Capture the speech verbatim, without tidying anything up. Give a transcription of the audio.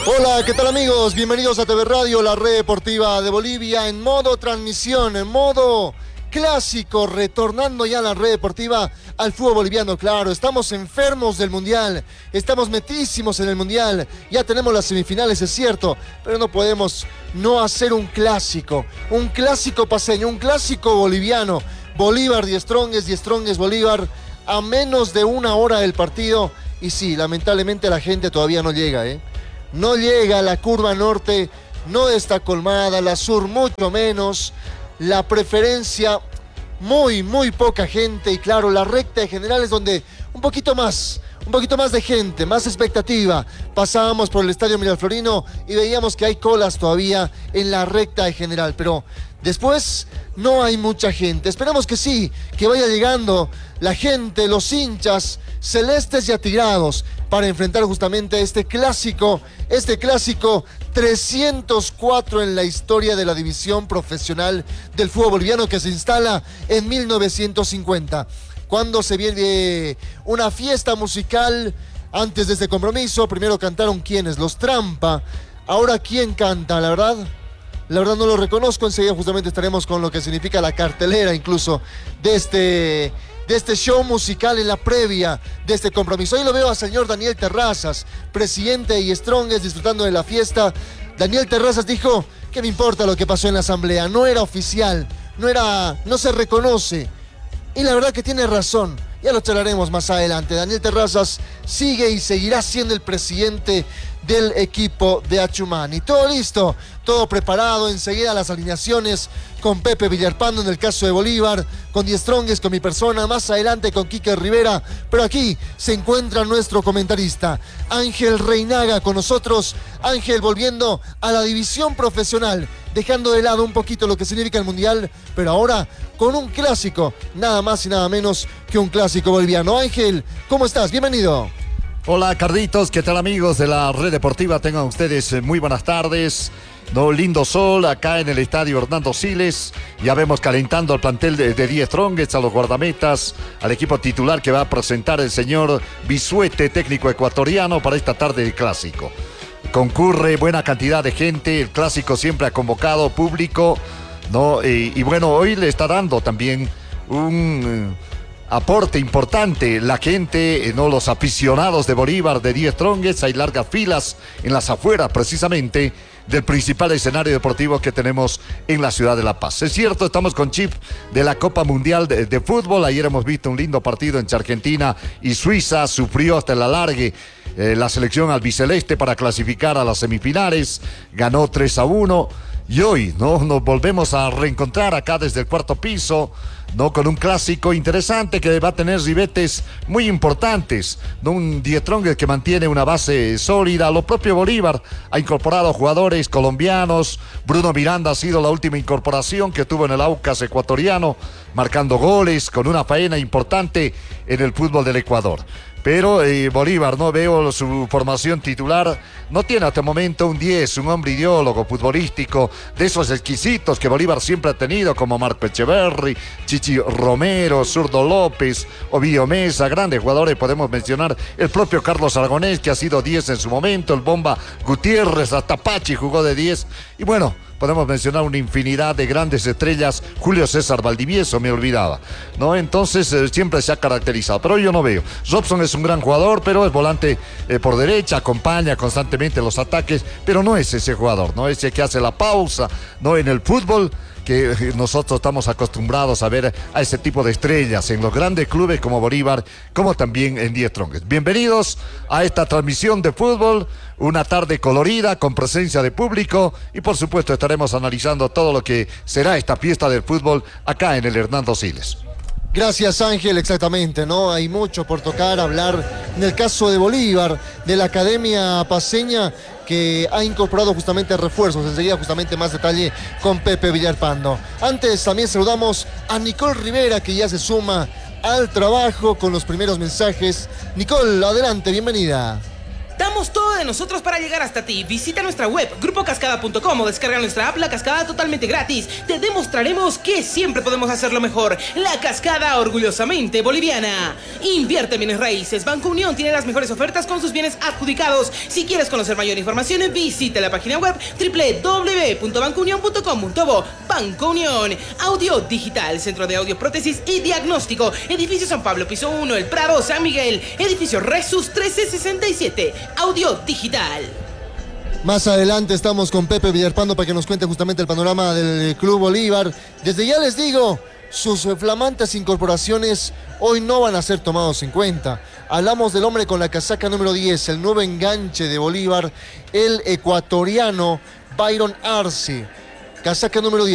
Hola, ¿qué tal amigos? Bienvenidos a T V Radio, la red deportiva de Bolivia, en modo transmisión, en modo clásico, retornando ya a la red deportiva al fútbol boliviano. Claro, estamos enfermos del Mundial, estamos metísimos en el Mundial, ya tenemos las semifinales, es cierto, pero no podemos no hacer un clásico, un clásico paseño, un clásico boliviano. Bolívar Die Strongest, Die Strongest Bolívar, a menos de una hora del partido, y sí, lamentablemente la gente todavía no llega, ¿eh? No llega, la curva norte no está colmada, la sur mucho menos, la preferencia muy, muy poca gente, y claro, la recta de general es donde un poquito más, un poquito más de gente, más expectativa. Pasábamos por el Estadio Miraflorino y veíamos que hay colas todavía en la recta de general, pero después no hay mucha gente. Esperamos que sí, que vaya llegando la gente, los hinchas celestes y atirados para enfrentar justamente este clásico, este clásico trescientos cuatro en la historia de la división profesional del fútbol boliviano, que se instala en mil novecientos cincuenta. Cuando se viene una fiesta musical antes de este compromiso, primero cantaron ¿quiénes? Los Trampa. Ahora ¿quién canta? La verdad, la verdad no lo reconozco. Enseguida justamente estaremos con lo que significa la cartelera incluso de este... de este show musical en la previa de este compromiso. Ahí lo veo al señor Daniel Terrazas, presidente y Strongest, disfrutando de la fiesta. Daniel Terrazas dijo, ¿qué me importa lo que pasó en la asamblea? No era oficial, no era, no se reconoce. Y la verdad que tiene razón, ya lo charlaremos más adelante. Daniel Terrazas sigue y seguirá siendo el presidente del equipo de Achumani. Todo listo, todo preparado, enseguida las alineaciones con Pepe Villarpando en el caso de Bolívar, con Die Strongest, con mi persona, más adelante con Quique Rivera, pero aquí se encuentra nuestro comentarista, Ángel Reinaga, con nosotros. Ángel, volviendo a la división profesional, dejando de lado un poquito lo que significa el Mundial, pero ahora con un clásico, nada más y nada menos que un clásico boliviano. Ángel, ¿cómo estás? Bienvenido. Hola Carlitos, ¿qué tal amigos de la red deportiva? Tengan ustedes muy buenas tardes. No, lindo sol acá en el estadio Hernando Siles. Ya vemos calentando al plantel de, de Die Strongest, a los guardametas, al equipo titular que va a presentar el señor Bisuete, técnico ecuatoriano, para esta tarde del clásico. Concurre buena cantidad de gente, el clásico siempre ha convocado público, ¿no? Y, y bueno, hoy le está dando también un aporte importante la gente, no, los aficionados de Bolívar, de Die Strongest. Hay largas filas en las afueras precisamente del principal escenario deportivo que tenemos en la ciudad de La Paz. Es cierto, estamos con chip de la Copa Mundial de, de Fútbol. Ayer hemos visto un lindo partido entre Argentina y Suiza. Sufrió hasta el alargue eh, la selección albiceleste para clasificar a las semifinales. Ganó tres a uno. Y hoy, ¿no?, nos volvemos a reencontrar acá desde el cuarto piso, ¿no?, con un clásico interesante que va a tener ribetes muy importantes, ¿no? Un Die Strongest que mantiene una base sólida. Lo propio Bolívar ha incorporado jugadores colombianos. Bruno Miranda ha sido la última incorporación que tuvo en el Aucas ecuatoriano, marcando goles con una faena importante en el fútbol del Ecuador. Pero eh, Bolívar, no veo su formación titular, no tiene hasta el momento un diez, un hombre ideólogo futbolístico, de esos exquisitos que Bolívar siempre ha tenido, como Marco Echeverri, Chichi Romero, Zurdo López, Ovidio Mesa, grandes jugadores. Podemos mencionar el propio Carlos Aragonés, que ha sido diez en su momento, el Bomba Gutiérrez, hasta Pachi jugó de diez, y bueno, podemos mencionar una infinidad de grandes estrellas. Julio César Valdivieso, me olvidaba, ¿no? Entonces eh, siempre se ha caracterizado, pero yo no veo. Robson es un gran jugador, pero es volante eh, por derecha, acompaña constantemente los ataques, pero no es ese jugador, no es ese que hace la pausa, ¿no?, en el fútbol, que nosotros estamos acostumbrados a ver a ese tipo de estrellas en los grandes clubes como Bolívar, como también en Die Strongest. Bienvenidos a esta transmisión de fútbol, una tarde colorida con presencia de público, y por supuesto estaremos analizando todo lo que será esta fiesta del fútbol acá en el Hernando Siles. Gracias Ángel, exactamente, ¿no? Hay mucho por tocar, hablar en el caso de Bolívar, de la Academia Paceña, que ha incorporado justamente refuerzos. Enseguida justamente más detalle con Pepe Villarpando. Antes también saludamos a Nicole Rivera, que ya se suma al trabajo con los primeros mensajes. Nicole, adelante, bienvenida. Damos todo de nosotros para llegar hasta ti. Visita nuestra web, grupo cascada punto com, o descarga nuestra app La Cascada totalmente gratis. Te demostraremos que siempre podemos hacerlo mejor. La Cascada, orgullosamente boliviana. Invierte en bienes raíces. Banco Unión tiene las mejores ofertas con sus bienes adjudicados. Si quieres conocer mayor información, visita la página web doble u doble u doble u punto banco unión punto com punto bo. Banco Unión. Audio Digital, Centro de Audio, Prótesis y Diagnóstico. Edificio San Pablo, piso uno, El Prado, San Miguel. Edificio Resus trece sesenta y siete. Audio Digital. Más adelante estamos con Pepe Villarpando para que nos cuente justamente el panorama del Club Bolívar. Desde ya les digo, sus flamantes incorporaciones hoy no van a ser tomados en cuenta. Hablamos del hombre con la casaca número diez, el nuevo enganche de Bolívar, el ecuatoriano Byron Arce. Casaca número diez.